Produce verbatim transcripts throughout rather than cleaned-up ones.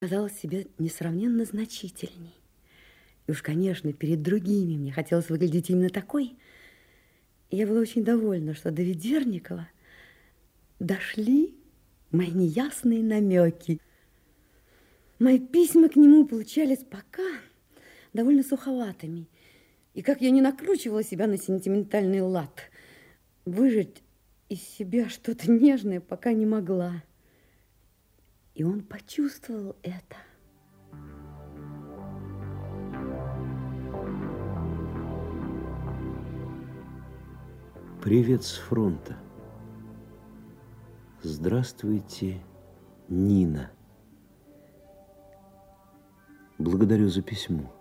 Казалось себе несравненно значительней. И уж, конечно, перед другими мне хотелось выглядеть именно такой. И я была очень довольна, что до Ведерникова дошли мои неясные намеки. Мои письма к нему получались пока довольно суховатыми. И как я не накручивала себя на сентиментальный лад, выжать из себя что-то нежное пока не могла. И он почувствовал это. Привет с фронта. Здравствуйте, Нина. Благодарю за письмо.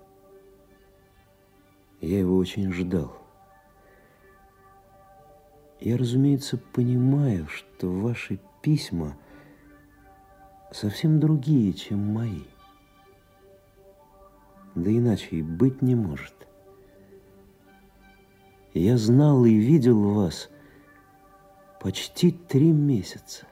Я его очень ждал. Я, разумеется, понимаю, что ваши письма совсем другие, чем мои. Да иначе и быть не может. Я знал и видел вас почти три месяца.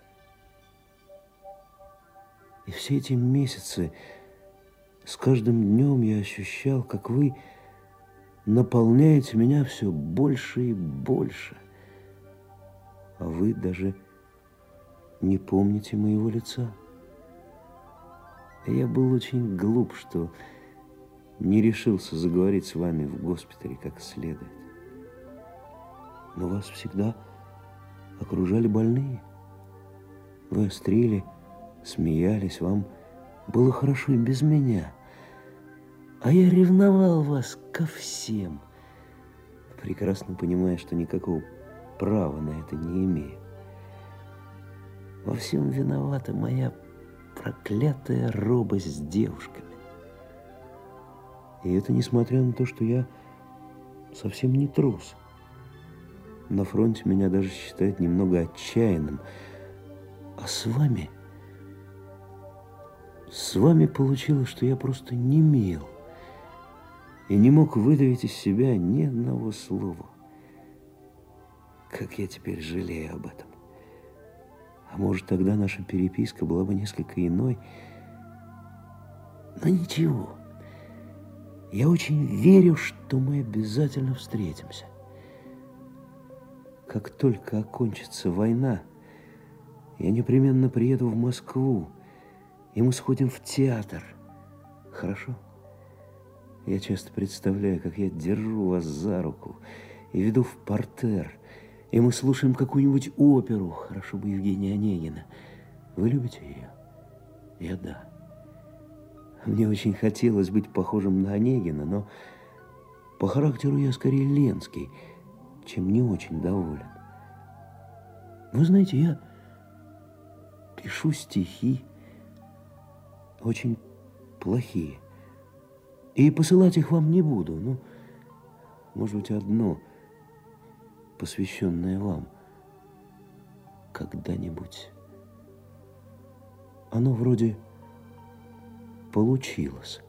И все эти месяцы с каждым днем я ощущал, как вы наполняете меня все больше и больше. А вы даже не помните моего лица. Я был очень глуп, что не решился заговорить с вами в госпитале как следует. Но вас всегда окружали больные. Вы острили, смеялись, вам было хорошо и без меня. А я ревновал вас ко всем, прекрасно понимая, что никакого права на это не имею. Во всем виновата моя проклятая робость с девушками. И это несмотря на то, что я совсем не трус. На фронте меня даже считают немного отчаянным. А с вами... С вами получилось, что я просто немел и не мог выдавить из себя ни одного слова. Как я теперь жалею об этом. А может, тогда наша переписка была бы несколько иной. Но ничего. Я очень верю, что мы обязательно встретимся. Как только окончится война, я непременно приеду в Москву, и мы сходим в театр. Хорошо? Я часто представляю, как я держу вас за руку и веду в партер, и мы слушаем какую-нибудь оперу. Хорошо бы Евгения Онегина. Вы любите ее? Я да. Мне очень хотелось быть похожим на Онегина, но по характеру я скорее Ленский, чем не очень доволен. Вы знаете, я пишу стихи, очень плохие, и посылать их вам не буду. Ну, может быть, одно, посвященное вам, когда-нибудь. Оно вроде получилось.